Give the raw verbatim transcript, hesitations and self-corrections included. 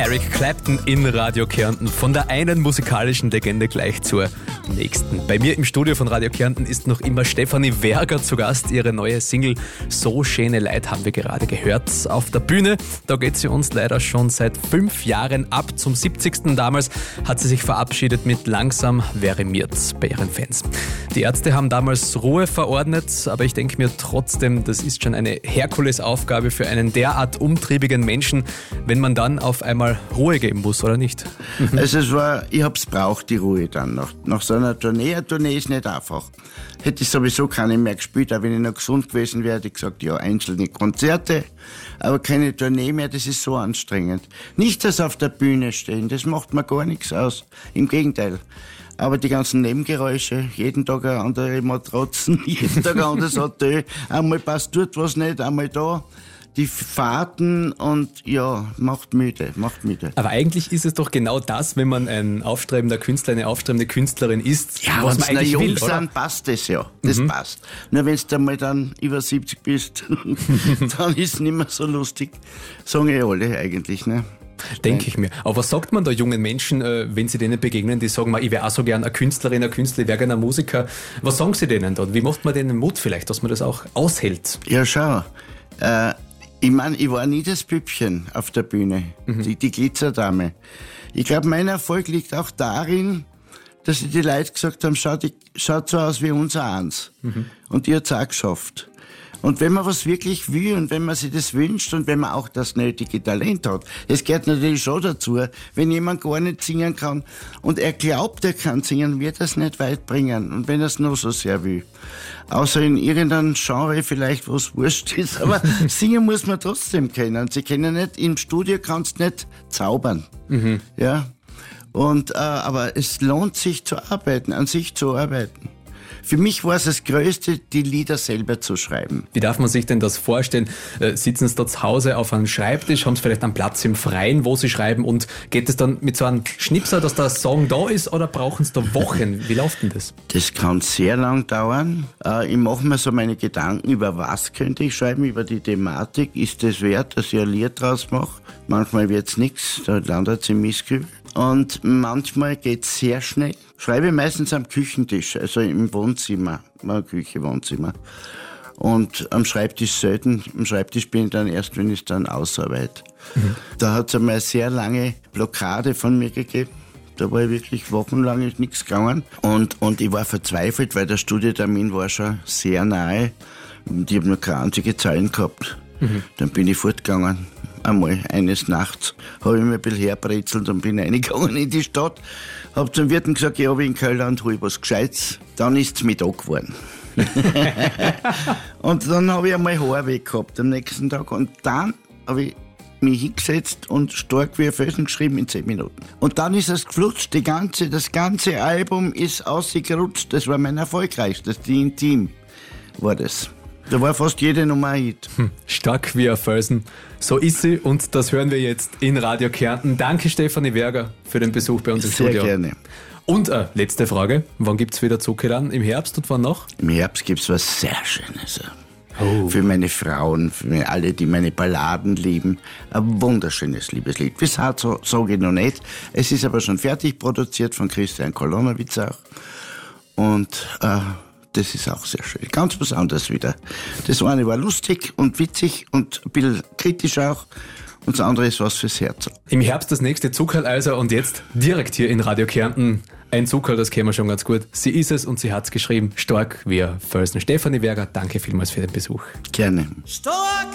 Eric Clapton in Radio Kärnten. Von der einen musikalischen Legende gleich zur nächsten. Bei mir im Studio von Radio Kärnten ist noch immer Stefanie Werger zu Gast. Ihre neue Single So schöne Leid haben wir gerade gehört auf der Bühne. Da geht sie uns leider schon seit fünf Jahren ab. Zum siebzigsten Damals hat sie sich verabschiedet mit Langsam wäre mirt bei ihren Fans. Die Ärzte haben damals Ruhe verordnet, aber ich denke mir trotzdem, das ist schon eine Herkulesaufgabe für einen derart umtriebigen Menschen, wenn man dann auf einmal Ruhe geben muss, oder nicht? Mhm. Also es war, ich hab's braucht, die Ruhe dann. Nach, nach so einer Tournee, eine Tournee ist nicht einfach. Hätte ich sowieso keine mehr gespielt, auch wenn ich noch gesund gewesen wäre, hätte ich gesagt, ja, einzelne Konzerte, aber keine Tournee mehr, das ist so anstrengend. Nicht das auf der Bühne stehen, das macht mir gar nichts aus. Im Gegenteil. Aber die ganzen Nebengeräusche, jeden Tag eine andere Matratzen, jeden Tag ein anderes Hotel, einmal passt dort was nicht, einmal da. Die Fahrten und ja, macht müde, macht müde. Aber eigentlich ist es doch genau das, wenn man ein aufstrebender Künstler, eine aufstrebende Künstlerin ist, ja, was man eigentlich jung will, sind, oder? Passt das ja, das Mhm. passt. Nur wenn du einmal dann über siebzig bist, dann ist es nicht mehr so lustig, sagen ja alle eigentlich, ne? Denke ich mir. Aber was sagt man da jungen Menschen, wenn sie denen begegnen, die sagen, ich wäre auch so gern eine Künstlerin, ein Künstler, ich wäre gerne ein Musiker. Was sagen sie denen dann? Wie macht man denen Mut vielleicht, dass man das auch aushält? Ja, schau, äh, ich meine, ich war nie das Püppchen auf der Bühne, mhm. die, die Glitzerdame. Ich glaube, mein Erfolg liegt auch darin, dass die Leute gesagt haben, schaut, schaut so aus wie unser Eins. Mhm. Und die hat's auch geschafft. Und wenn man was wirklich will und wenn man sich das wünscht und wenn man auch das nötige Talent hat, es gehört natürlich schon dazu, wenn jemand gar nicht singen kann und er glaubt, er kann singen, wird das nicht weit bringen. Und wenn er es nur so sehr will. Außer in irgendeinem Genre vielleicht, was wurscht ist, aber singen muss man trotzdem können. Sie können nicht, im Studio kannst du nicht zaubern. Mhm. Ja. Und, äh, aber es lohnt sich zu arbeiten, an sich zu arbeiten. Für mich war es das Größte, die Lieder selber zu schreiben. Wie darf man sich denn das vorstellen? Äh, sitzen Sie da zu Hause auf einem Schreibtisch, haben Sie vielleicht einen Platz im Freien, wo Sie schreiben und geht es dann mit so einem Schnipsel, dass der Song da ist oder brauchen Sie da Wochen? Wie läuft denn das? Das kann sehr lang dauern. Äh, ich mache mir so meine Gedanken, über was könnte ich schreiben, über die Thematik. Ist das wert, dass ich ein Lied draus mache? Manchmal wird's nichts, da landet es im Mistkübel. Und manchmal geht's sehr schnell. Schreibe meistens am Küchentisch, also im Wohnzimmer, Küche, Wohnzimmer. Und am Schreibtisch selten. Am Schreibtisch bin ich dann erst, wenn ich es dann ausarbeite. Mhm. Da hat es einmal eine sehr lange Blockade von mir gegeben. Da war ich wirklich wochenlang ist nichts gegangen. Und, und ich war verzweifelt, weil der Studiotermin war schon sehr nahe. Und ich habe noch keine einzige Zeilen gehabt. Mhm. Dann bin ich fortgegangen. Einmal eines Nachts habe ich mir ein bisschen herbrezelt und bin reingegangen in die Stadt. Hab zum Wirten gesagt, ja, ich in Köln hol ich was Gescheites. Dann ist es Mittag geworden. Und dann habe ich einmal Haar weg gehabt am nächsten Tag. Und dann habe ich mich hingesetzt und stark wie ein Felsen geschrieben in zehn Minuten. Und dann ist es geflutscht. Die ganze, das ganze Album ist ausgerutscht. Das war mein erfolgreichstes. Die Intim war das. Da war fast jede Nummer ein Hit. Hm, stark wie ein Felsen. So ist sie und das hören wir jetzt in Radio Kärnten. Danke Stefanie Werger für den Besuch bei uns im Sehr Studio. Sehr gerne. Und äh, letzte Frage, wann gibt's wieder Zuckerland? Im Herbst und wann noch? Im Herbst gibt's was sehr Schönes. Oh. Für meine Frauen, für alle, die meine Balladen lieben. Ein wunderschönes Liebeslied. Bis heute so, sage ich noch nicht. Es ist aber schon fertig produziert von Christian Kolonowitz auch. Und äh, das ist auch sehr schön. Ganz was anderes wieder. Das eine war lustig und witzig und ein bisschen kritisch auch. Und das andere ist was fürs Herz. Im Herbst das nächste Zuckerl also und jetzt direkt hier in Radio Kärnten. Ein Zuckerl, das kennen wir schon ganz gut. Sie ist es und sie hat's geschrieben. Stark wie ein Felsen. Stefanie Werger, danke vielmals für den Besuch. Gerne. Stark